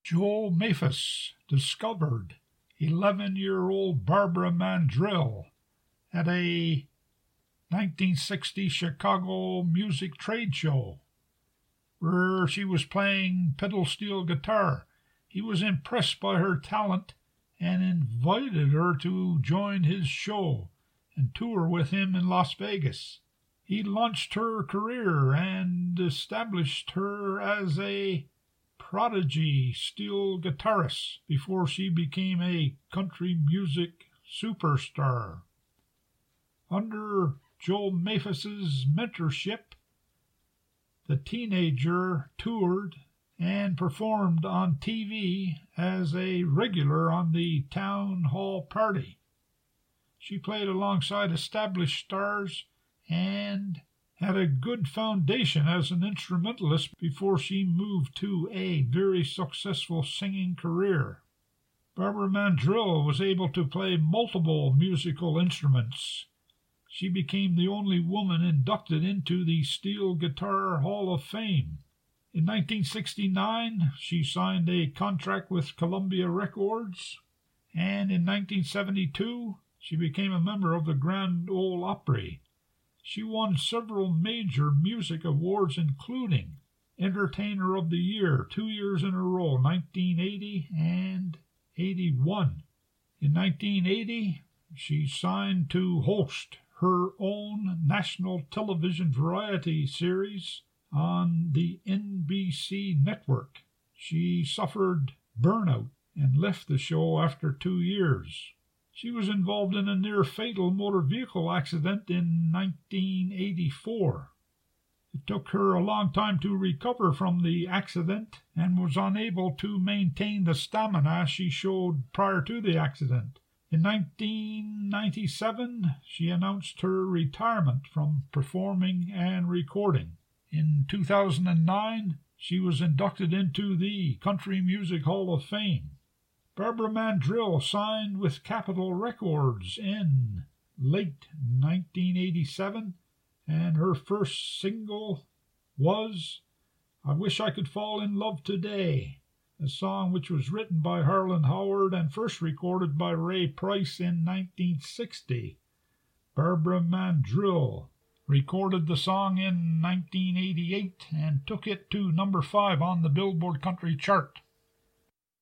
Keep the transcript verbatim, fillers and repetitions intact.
Joe Maphis discovered eleven-year-old Barbara Mandrell at a nineteen sixty Chicago music trade show where she was playing pedal steel guitar. He was impressed by her talent and invited her to join his show and tour with him in Las Vegas. He launched her career and established her as a prodigy steel guitarist before she became a country music superstar. Under Joe Maphis's mentorship, the teenager toured and performed on T V as a regular on the Town Hall Party. She played alongside established stars and had a good foundation as an instrumentalist before she moved to a very successful singing career. Barbara Mandrell was able to play multiple musical instruments. She became the only woman inducted into the Steel Guitar Hall of Fame. In nineteen sixty-nine, she signed a contract with Columbia Records, and in nineteen seventy-two, she became a member of the Grand Ole Opry. She won several major music awards, including Entertainer of the Year two years in a row, nineteen eighty and eighty-one. In nineteen eighty, she signed to host her own national television variety series on the N B C network. She suffered burnout and left the show after two years. She was involved in a near-fatal motor vehicle accident in nineteen eighty-four. It took her a long time to recover from the accident and was unable to maintain the stamina she showed prior to the accident. In nineteen ninety-seven, she announced her retirement from performing and recording. In two thousand nine, she was inducted into the Country Music Hall of Fame. Barbara Mandrell signed with Capitol Records in late nineteen eighty-seven, and her first single was I Wish I Could Fall in Love Today, a song which was written by Harlan Howard and first recorded by Ray Price in nineteen sixty. Barbara Mandrell recorded the song in nineteen eighty-eight and took it to number five on the Billboard Country chart.